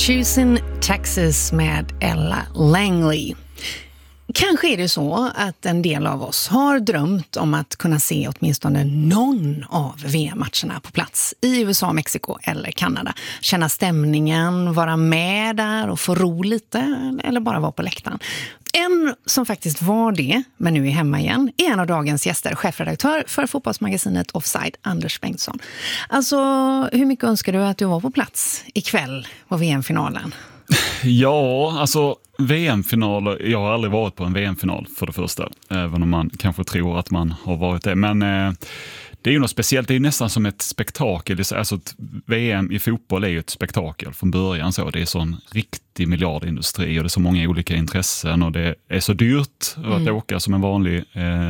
Choosing Texas med Ella Langley. Kanske är det så att en del av oss har drömt om att kunna se åtminstone någon av VM-matcherna på plats i USA, Mexiko eller Kanada. Känna stämningen, vara med där och få ro lite eller bara vara på läktaren. En som faktiskt var det, men nu är hemma igen, är en av dagens gäster, chefredaktör för fotbollsmagasinet Offside, Anders Bengtsson. Alltså, hur mycket önskar du att du var på plats ikväll på VM-finalen? Ja, alltså VM-finaler, jag har aldrig varit på en VM-final för det första, även om man kanske tror att man har varit det, men det är ju något speciellt, det är ju nästan som ett spektakel, alltså ett VM i fotboll är ju ett spektakel från början, så det är sån riktig miljardindustri och det är så många olika intressen och det är så dyrt att åka som en vanlig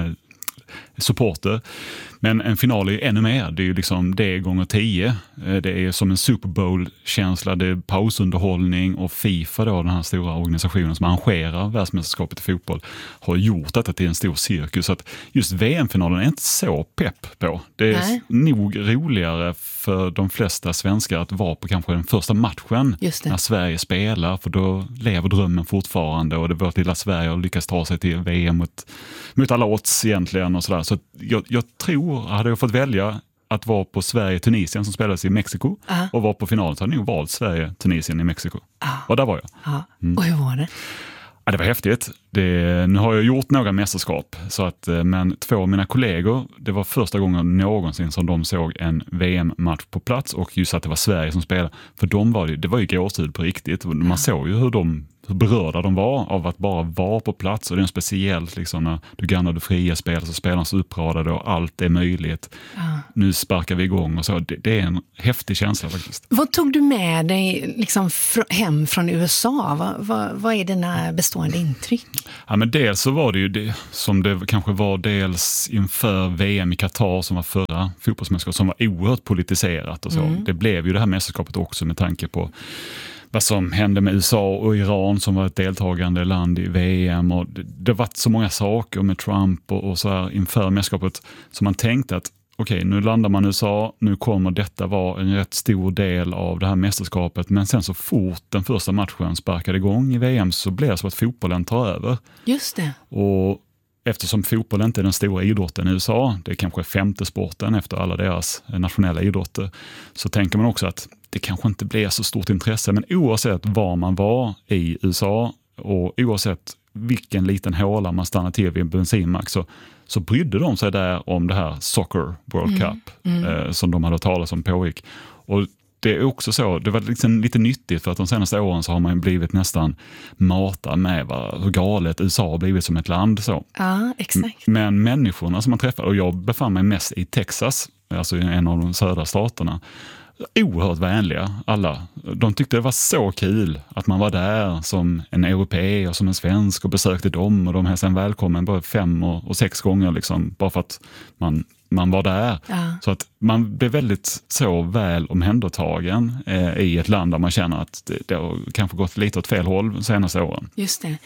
supporter. Men en final är ju ännu mer. Det är ju liksom det gånger 10. Det är som en Super Bowl-känsla. Det är pausunderhållning och FIFA då, den här stora organisationen som arrangerar världsmästerskapet i fotboll, har gjort detta till en stor cirkus. Så att just VM-finalen är inte så pepp på. Det är nog roligare för de flesta svenskar att vara på kanske den första matchen när Sverige spelar, för då lever drömmen fortfarande och det är vårt lilla Sverige och lyckas ta sig till VM mot alla odds egentligen och sådär. Så jag tror, hade jag fått välja att vara på Sverige-Tunisien som spelades i Mexiko och vara på finalen, så hade jag nog valt Sverige-Tunisien i Mexiko. Och där var jag. Och hur var det? Ja, det var häftigt. Nu har jag gjort några mästerskap, så att, men 2 av mina kollegor, det var första gången någonsin som de såg en VM-match på plats, och just att det var Sverige som spelade. För det var ju gåshud på riktigt. Man såg ju hur berörda de var av att bara vara på plats, och det är speciellt liksom, när du gannar det fria spel så spelarna så uppradade och allt är möjligt. Nu sparkar vi igång och så. Det är en häftig känsla faktiskt. Vad tog du med dig liksom hem från USA? Vad är dina bestående intryck? Ja, men dels så var det ju det som det kanske var dels inför VM i Qatar som var förra fotbollsmästerskapet, som var oerhört politiserat och så. Det blev ju det här mästerskapet också med tanke på vad som hände med USA och Iran som var ett deltagande land i VM, och det var så många saker med Trump och så här inför mästerskapet, så man tänkte att okej, nu landar man i USA, nu kommer detta vara en rätt stor del av det här mästerskapet, men sen så fort den första matchen sparkade igång i VM så blev det så att fotbollen tar över. Just det. Och eftersom fotboll inte är den stora idrotten i USA, det är kanske 5:e sporten efter alla deras nationella idrotter, så tänker man också att det kanske inte blir så stort intresse. Men oavsett var man var i USA och oavsett vilken liten håla man stannade till vid en bensinmack, så brydde de sig där om det här Soccer World Cup som de hade talat om pågick. Och det är också så, det var liksom lite nyttigt, för att de senaste åren så har man blivit nästan matad med hur galet USA har blivit som ett land. Så. Ja, exakt. Men människorna som man träffade, och jag befann mig mest i Texas, alltså i en av de södra staterna, oerhört vänliga alla. De tyckte det var så kul att man var där som en europé och som en svensk och besökte dem, och de hälsade en välkommen både 5 och 6 gånger liksom, bara för att man var där. Så att man blev väldigt så väl omhändertagen i ett land där man känner att det har kanske gått lite åt fel håll de senaste åren. Just det.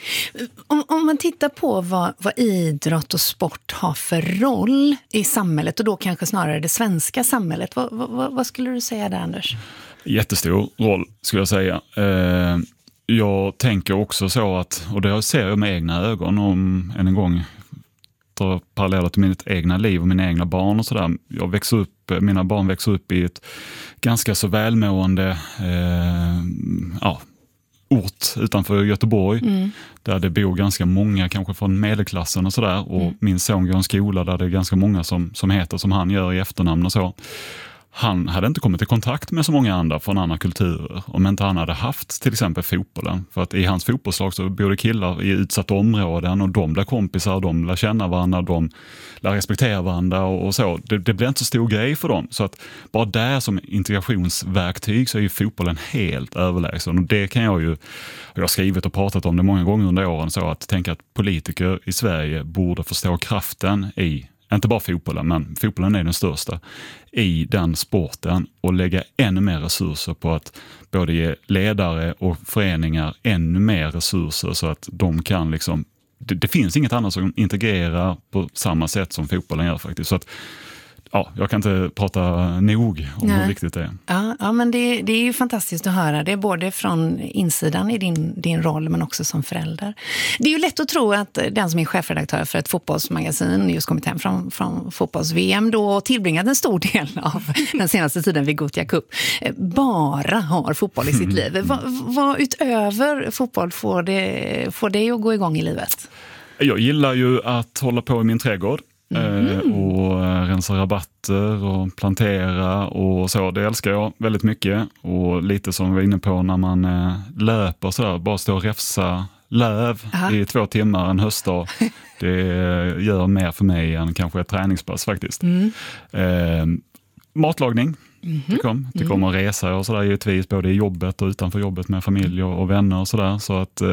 Om man tittar på vad idrott och sport har för roll i samhället, och då kanske snarare det svenska samhället, vad skulle du säga där, Anders? Jättestor roll skulle jag säga. Jag tänker också så att, och det ser jag med egna ögon om en gång paralleller till mitt egna liv och mina egna barn och sådär. Mina barn växer upp i ett ganska så välmående ort utanför Göteborg, där det bor ganska många kanske från medelklassen och sådär, och min son går i en skola där det är ganska många som heter som han gör i efternamn och så. Han hade inte kommit i kontakt med så många andra från andra kulturer om inte han hade haft till exempel fotbollen. För att i hans fotbollslag så bor det killar i utsatta områden, och de blir kompisar, de lär känna varandra, de lär respektera varandra och så. Det blir inte så stor grej för dem. Så att bara där som integrationsverktyg så är ju fotbollen helt överlägsen. Och det kan jag har skrivit och pratat om det många gånger under åren, så att tänka att politiker i Sverige borde förstå kraften i, inte bara fotbollen, men fotbollen är den största, i den sporten, och lägga ännu mer resurser på att både ge ledare och föreningar ännu mer resurser så att de kan liksom, det finns inget annat som integrerar på samma sätt som fotbollen gör faktiskt. Så att jag kan inte prata nog om hur viktigt det är. Ja, men det är ju fantastiskt att höra det, både från insidan i din roll men också som förälder. Det är ju lätt att tro att den som är chefredaktör för ett fotbollsmagasin just kommit hem från fotbolls-VM då och tillbringat en stor del av den senaste tiden vid Gothia Cup bara har fotboll i sitt liv. Vad utöver fotboll får det att gå igång i livet? Jag gillar ju att hålla på i min trädgård. Och rensa rabatter och plantera och så, det älskar jag väldigt mycket. Och lite som vi var inne på när man löper så där, bara stå och räfsa löv i 2 timmar en höstdag, det gör mer för mig än kanske ett träningspass faktiskt. Matlagning tycker om att resa och sådär givetvis, både i jobbet och utanför jobbet med familj och vänner och sådär, så att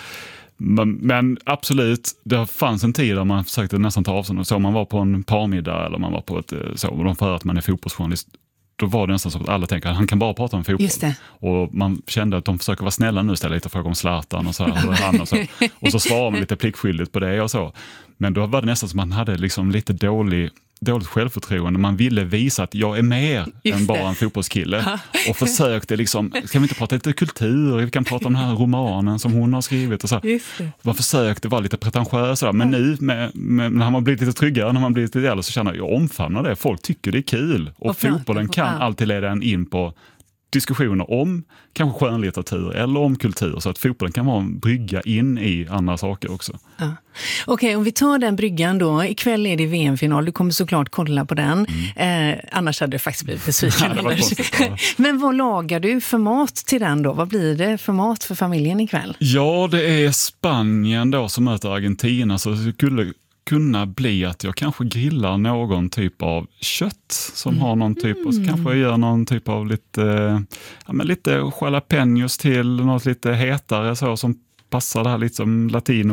men absolut, det fanns en tid där man försökte nästan ta avstånd. Så man var på en parmiddag eller man var på ett så, och för att man är fotbollsjournalist, då var det nästan så att alla tänker att han kan bara prata om fotboll. Just det. Och man kände att de försöker vara snälla nu, ställa lite frågor om Zlatan och så här, och så svarar man lite pliktskyldigt på det och så. Men då var det nästan som att man hade liksom lite dåligt självförtroende. Man ville visa att jag är mer än bara en fotbollskille. Och försökte liksom, kan vi inte prata lite kultur? Vi kan prata om den här romanen som hon har skrivit. Och så. Man försökte vara lite pretentiös. Men nu, när man har blivit lite tryggare, när man blir lite äldre, så känner jag omfamnar det. Folk tycker det är kul. Och fotbollen kan alltid leda en in på diskussioner om kanske skönlitteratur eller om kultur, så att fotbollen kan vara en brygga in i andra saker också. Ja. Okej, om vi tar den bryggan då. Ikväll är det VM-final, du kommer såklart kolla på den. Annars hade det faktiskt blivit besviken. Men vad lagar du för mat till den då? Vad blir det för mat för familjen ikväll? Ja, det är Spanien då som möter Argentina, så det skulle kunna bli att jag kanske grillar någon typ av kött som har någon typ, och så kanske jag gör någon typ av lite jalapenos till, något lite hetare så som passar det här lite som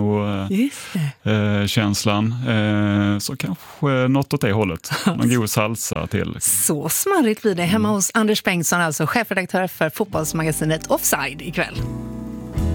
latino-känslan. Så kanske något åt det hållet. Någon god salsa till. Så smarrigt blir det hemma hos Anders Bengtsson, alltså chefredaktör för fotbollsmagasinet Offside ikväll.